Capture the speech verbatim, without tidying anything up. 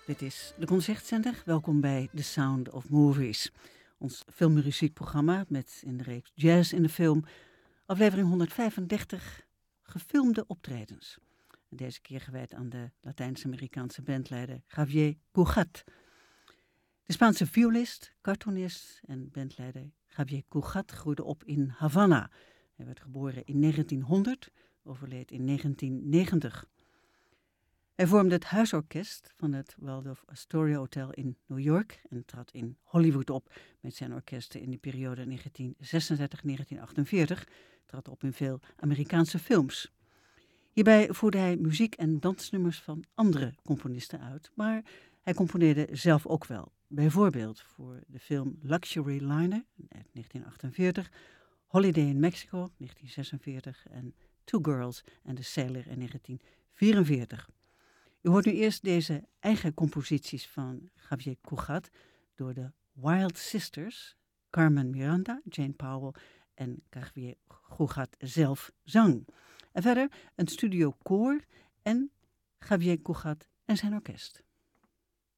Dit is de Concertzender. Welkom bij The Sound of Movies. Ons filmmuziekprogramma met in de reeks Jazz in de film. Aflevering honderdvijfendertig, gefilmde optredens. Deze keer gewijd aan de Latijns-Amerikaanse bandleider Javier Cugat. De Spaanse violist, cartoonist en bandleider Javier Cugat groeide op in Havana. Hij werd geboren in negentienhonderd, overleed in negentien negentig. Hij vormde het huisorkest van het Waldorf Astoria Hotel in New York en trad in Hollywood op met zijn orkesten in de periode negentien zesendertig tot negentien achtenveertig, trad op in veel Amerikaanse films. Hierbij voerde hij muziek- en dansnummers van andere componisten uit, maar hij componeerde zelf ook wel. Bijvoorbeeld voor de film Luxury Liner uit negentien achtenveertig, Holiday in Mexico negentien zesenveertig en Two Girls and a Sailor in negentien vierenveertig. U hoort nu eerst deze eigen composities van Javier Cugat door de Wild Sisters, Carmen Miranda, Jane Powell en Javier Cugat zelf zang. En verder een studio koor en Javier Cugat en zijn orkest.